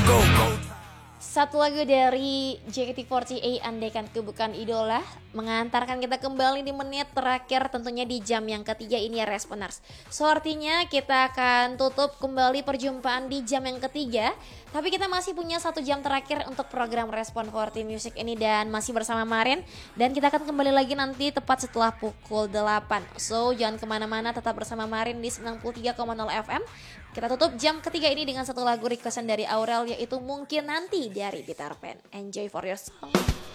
Satu lagu dari JKT48, Andaikan Ku Bukan Idola, mengantarkan kita kembali di menit terakhir, tentunya di jam yang ketiga ini ya Responers. So artinya kita akan tutup kembali perjumpaan di jam yang ketiga, tapi kita masih punya 1 jam terakhir untuk program Respon 40 Music ini, dan masih bersama Marin, dan kita akan kembali lagi nanti tepat setelah pukul 8. So jangan kemana-mana, tetap bersama Marin di 93,0 FM. Kita tutup jam ketiga ini dengan satu lagu requestan dari Aurel, yaitu Mungkin Nanti dari Peter Pan. Enjoy for your song.